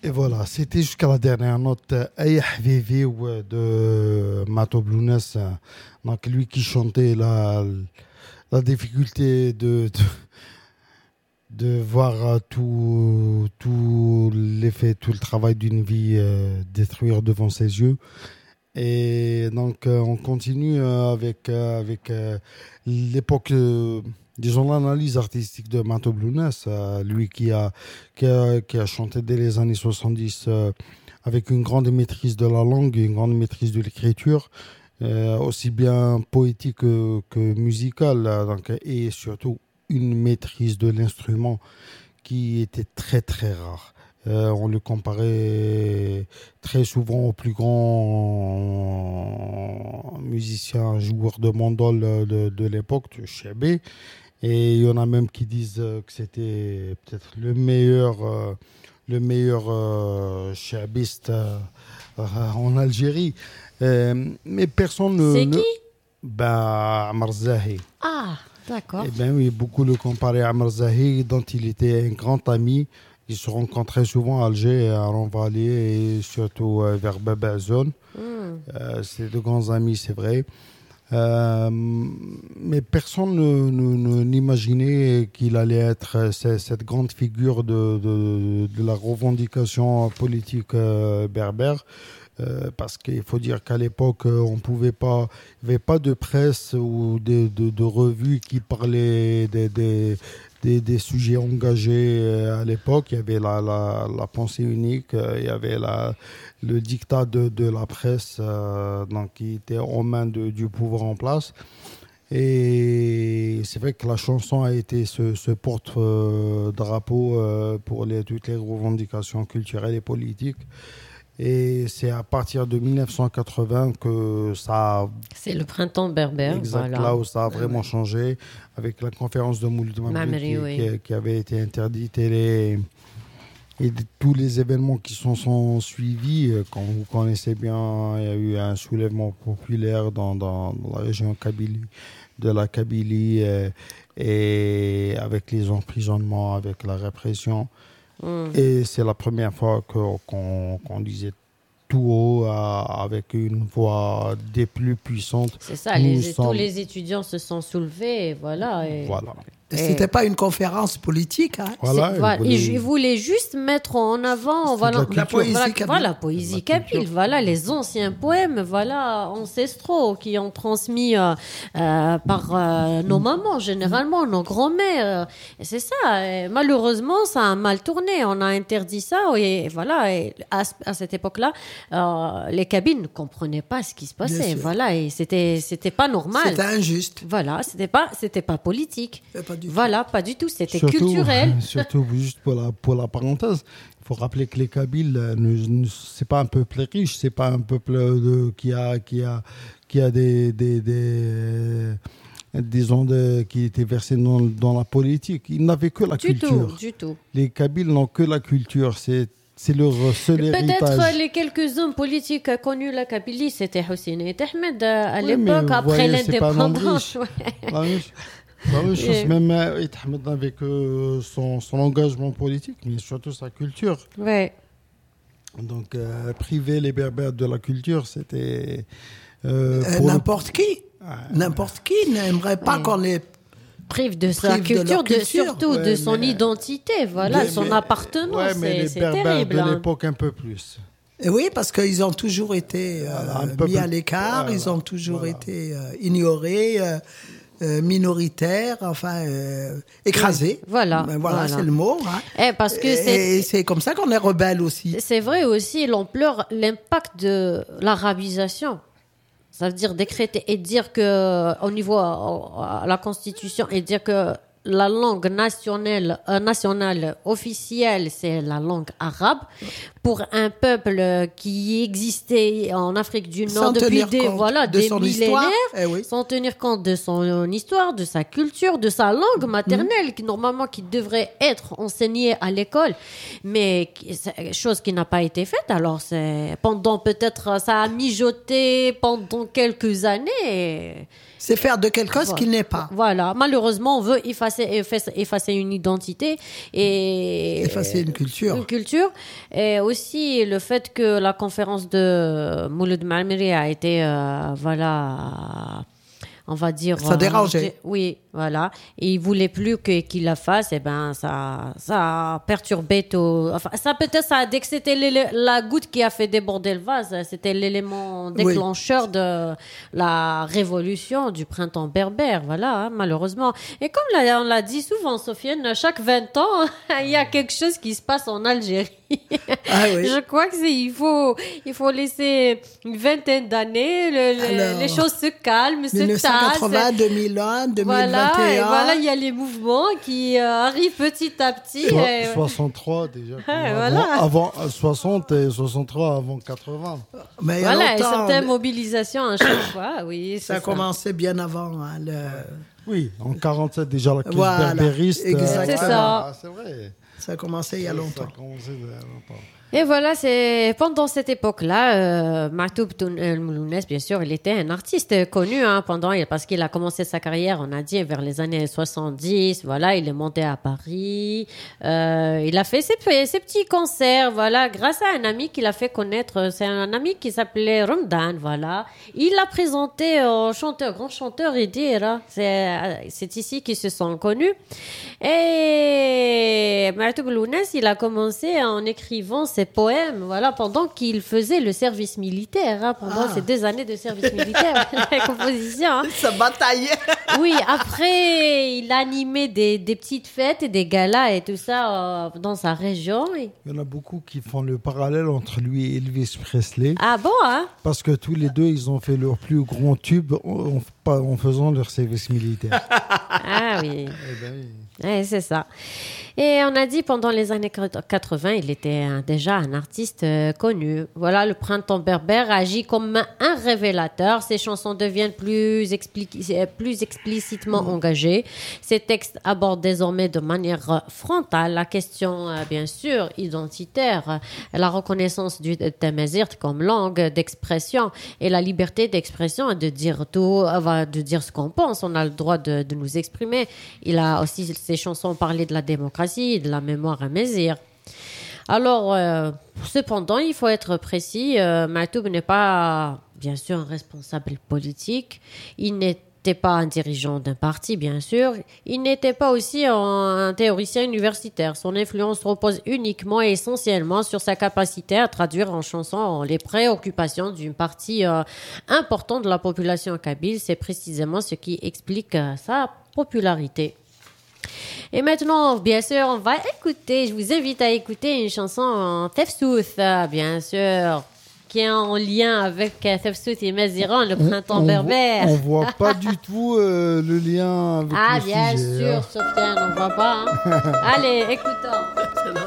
Et voilà, c'était jusqu'à la dernière note. Aïe Habibi de Mato Blounes. Donc lui qui chantait la difficulté de voir tout l'effet, tout le travail d'une vie détruire devant ses yeux. Et donc on continue avec l'époque, disons l'analyse artistique de Mato Blounes, lui qui a chanté dès les années 70 avec une grande maîtrise de la langue, une grande maîtrise de l'écriture, aussi bien poétique que musicale, donc, et surtout une maîtrise de l'instrument qui était très très rare. On le comparait très souvent au plus grand musicien, joueur de mandole de l'époque, de Chebé. Et il y en a même qui disent que c'était peut-être le meilleur chabiste en Algérie. Mais personne C'est qui? Ben, Amr Zahi. Ah, d'accord. Eh bien oui, beaucoup le comparaient à Amr Zahi, dont il était un grand ami. Ils se rencontraient souvent à Alger, à Renvalier et surtout vers Baba Zone. C'est de grands amis, c'est vrai. Mais personne n'imaginait qu'il allait être cette grande figure de la revendication politique berbère. Parce qu'il faut dire qu'à l'époque, on pouvait pas, il n'y avait pas de presse ou de revues qui parlaient des sujets engagés à l'époque. Il y avait la pensée unique, il y avait le diktat de la presse donc, qui était aux mains du pouvoir en place. Et c'est vrai que la chanson a été ce porte-drapeau pour toutes les revendications culturelles et politiques. Et c'est à partir de 1980 que ça... C'est le printemps berbère. Exact, voilà. là où ça a vraiment changé, avec la conférence de Mouloud Mamri qui avait été interdite et tous les événements qui sont suivis. Quand vous connaissez bien, il y a eu un soulèvement populaire dans la région de la Kabylie et avec les emprisonnements, avec la répression. Et c'est la première fois qu'on disait tout haut avec une voix des plus puissantes. C'est ça, tous les étudiants se sont soulevés, et voilà. Voilà. C'était pas une conférence politique, hein. Voilà, il voulait juste mettre en avant la poésie kabyle. Voilà, poésie kabyle, voilà, les anciens poèmes, voilà, ancestraux qui ont transmis par nos mamans, généralement, nos grands-mères. Et c'est ça. Et malheureusement, ça a mal tourné. On a interdit ça. Et voilà. Et à cette époque-là, les Kabyles ne comprenaient pas ce qui se passait. Voilà. Et c'était pas normal. C'était injuste. Voilà. C'était pas politique. Pas du tout. Voilà, pas du tout. C'était culturel. Surtout, juste pour la parenthèse, il faut rappeler que les Kabyles, c'est pas un peuple riche, c'est pas un peuple qui a des ondes qui étaient versées dans la politique. Ils n'avaient que la culture. Du tout. Les Kabyles n'ont que la culture. C'est leur seul héritage. Peut-être les quelques hommes politiques connus la Kabylie, c'était Hussein et Ahmed à l'époque, après l'indépendance. La même chose, même Ahmed avec son engagement politique, mais surtout sa culture. Ouais. Donc, priver les Berbères de la culture, c'était... n'importe qui n'aimerait pas qu'on les prive de sa culture, surtout de son identité, voilà, son appartenance. Mais les Berbères terrible, de l'époque, un peu plus. Et oui, parce qu'ils ont toujours été mis à l'écart, ils ont toujours été ignorés, minoritaires, enfin écrasés. Voilà, voilà, c'est le mot. Hein. Parce que c'est comme ça qu'on est rebelle aussi. C'est vrai aussi l'ampleur, l'impact de l'arabisation. Ça veut dire décréter et dire que, au niveau à la Constitution, et dire que la langue nationale officielle, c'est la langue arabe. Pour un peuple qui existait en Afrique du Nord depuis des millénaires, sans tenir compte de son histoire, de sa culture, de sa langue maternelle, qui devrait être enseignée à l'école, mais chose qui n'a pas été faite. Alors, peut-être, ça a mijoté pendant quelques années. C'est faire de quelque chose qui n'est pas. Voilà. Malheureusement, on veut effacer une identité et effacer une culture. Et aussi le fait que la conférence de Mouloud Maamri a été, on va dire... Ça dérangeait. Oui, voilà. Et il voulait plus qu'il la fasse. Et ben, ça a perturbé tout. Enfin, ça peut-être, c'était la goutte qui a fait déborder le vase. C'était l'élément déclencheur de la révolution du printemps berbère. Voilà, malheureusement. Et comme on l'a dit souvent, Sofiane, chaque 20 ans, il y a quelque chose qui se passe en Algérie. Ah oui. Je crois que il faut laisser une vingtaine d'années, les choses se calment, se tassent. 1980, 2001, 2021. Voilà, il y a les mouvements qui arrivent petit à petit. 63 déjà. Voilà. Avant 60 et 63 avant 80. Mais voilà, certaines mobilisations à chaque fois, oui. Ça a commencé bien avant. Oui, en 47 déjà la crise berbériste. Exactement. C'est ça. C'est vrai. Ça a commencé il y a longtemps. Et voilà, c'est pendant cette époque-là, Mahtoub Moulounès, bien sûr, il était un artiste connu parce qu'il a commencé sa carrière, on a dit, vers les années 70. Voilà, il est monté à Paris. Il a fait ses petits concerts, voilà, grâce à un ami qu'il a fait connaître. C'est un ami qui s'appelait Ramdan, voilà. Il l'a présenté au grand chanteur Idira. C'est ici qu'ils se sont connus. Et Mahtoub Moulounès, il a commencé en écrivant ses poèmes, voilà, pendant qu'il faisait le service militaire, pendant ces 2 années de service militaire, la composition. Ça bataillait. Oui, après, il a animé des petites fêtes et des galas et tout ça dans sa région. Il y en a beaucoup qui font le parallèle entre lui et Elvis Presley. Ah bon, hein? Parce que tous les deux, ils ont fait leur plus grand tube en faisant leur service militaire. Ah oui. Eh ben oui. Ouais, c'est ça. Et on a dit pendant les années 80, il était déjà un artiste connu. Voilà, le printemps berbère agit comme un révélateur. Ses chansons deviennent plus explicitement engagées. Ses textes abordent désormais de manière frontale la question, bien sûr, identitaire, la reconnaissance du tamazight comme langue d'expression et la liberté d'expression et de dire tout, de dire ce qu'on pense. On a le droit de nous exprimer. Il a aussi ses chansons parlaient de la démocratie, de la mémoire amazigh. Alors, cependant, il faut être précis. Mahtoub n'est pas, bien sûr, un responsable politique. Il n'était pas un dirigeant d'un parti, bien sûr. Il n'était pas aussi un théoricien universitaire. Son influence repose uniquement et essentiellement sur sa capacité à traduire en chansons les préoccupations d'une partie importante de la population kabyle. C'est précisément ce qui explique sa popularité. Et maintenant, bien sûr, on va écouter, je vous invite à écouter une chanson en Tefsouth, bien sûr, qui est en lien avec Tefsouth et Maziran, le printemps berbère. On voit pas du tout le lien avec le sujet. Ah, bien sûr, Sofiane, on voit pas. Allez, écoutons.